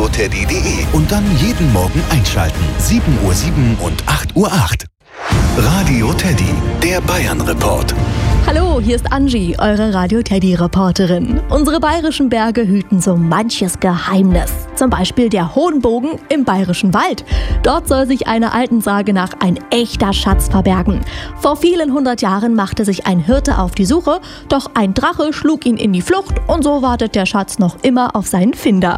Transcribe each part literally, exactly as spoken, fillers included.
radioteddy punkt de und dann jeden Morgen einschalten. sieben Uhr sieben und acht Uhr acht. Radio Teddy, der Bayern-Report. Hallo, hier ist Angie, eure Radio-Teddy-Reporterin. Unsere bayerischen Berge hüten so manches Geheimnis. Zum Beispiel der Hohenbogen im Bayerischen Wald. Dort soll sich einer alten Sage nach ein echter Schatz verbergen. Vor vielen hundert Jahren machte sich ein Hirte auf die Suche, doch ein Drache schlug ihn in die Flucht und so wartet der Schatz noch immer auf seinen Finder.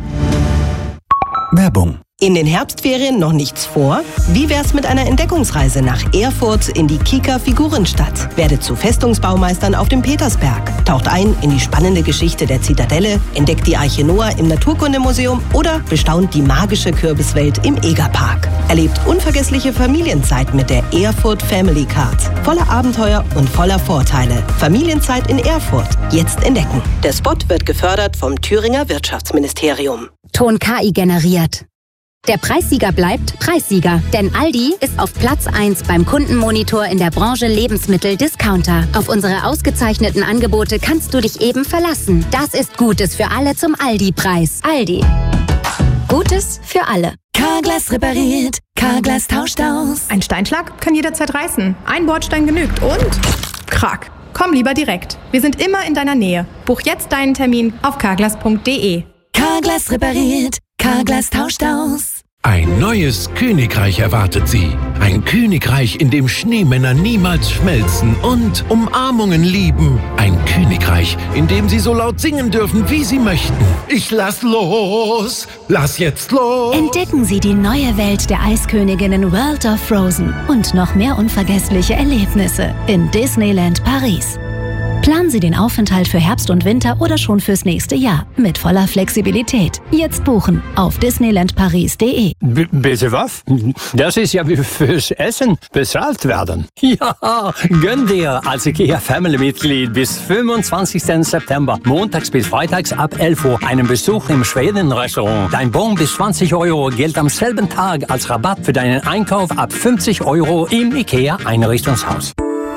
Werbung. In den Herbstferien noch nichts vor? Wie wär's mit einer Entdeckungsreise nach Erfurt in die Kieker Figurenstadt? Werdet zu Festungsbaumeistern auf dem Petersberg, taucht ein in die spannende Geschichte der Zitadelle, entdeckt die Arche Noah im Naturkundemuseum oder bestaunt die magische Kürbiswelt im Egerpark. Erlebt unvergessliche Familienzeit mit der Erfurt Family Card. Voller Abenteuer und voller Vorteile. Familienzeit in Erfurt. Jetzt entdecken. Der Spot wird gefördert vom Thüringer Wirtschaftsministerium. Ton K I generiert. Der Preissieger bleibt Preissieger, denn Aldi ist auf Platz eins beim Kundenmonitor in der Branche Lebensmittel-Discounter. Auf unsere ausgezeichneten Angebote kannst du dich eben verlassen. Das ist Gutes für alle zum Aldi-Preis. Aldi. Gutes für alle. Carglass repariert, Carglass tauscht aus. Ein Steinschlag kann jederzeit reißen. Ein Bordstein genügt und krack. Komm lieber direkt. Wir sind immer in deiner Nähe. Buch jetzt deinen Termin auf carglass punkt de. Carglass repariert, Carglass tauscht aus. Ein neues Königreich erwartet Sie. Ein Königreich, in dem Schneemänner niemals schmelzen und Umarmungen lieben. Ein Königreich, in dem Sie so laut singen dürfen, wie Sie möchten. Ich lass los, lass jetzt los. Entdecken Sie die neue Welt der Eisköniginnen World of Frozen und noch mehr unvergessliche Erlebnisse in Disneyland Paris. Planen Sie den Aufenthalt für Herbst und Winter oder schon fürs nächste Jahr mit voller Flexibilität. Jetzt buchen auf disneyland paris punkt de. B- bitte was? Das ist ja wie fürs Essen bezahlt werden. Ja, gönn dir als IKEA-Family-Mitglied bis fünfundzwanzigsten September, montags bis freitags ab elf Uhr, einen Besuch im Schweden-Restaurant. Dein Bon bis zwanzig Euro gilt am selben Tag als Rabatt für deinen Einkauf ab fünfzig Euro im IKEA-Einrichtungshaus.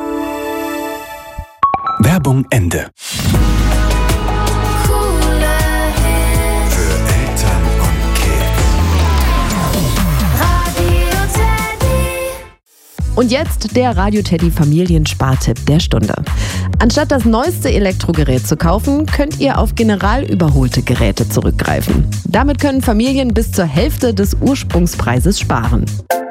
Werbung Ende. Für Eltern und Kids. Und jetzt der Radio-Teddy Familienspartipp der Stunde. Anstatt das neueste Elektrogerät zu kaufen, könnt ihr auf general überholte Geräte zurückgreifen. Damit können Familien bis zur Hälfte des Ursprungspreises sparen.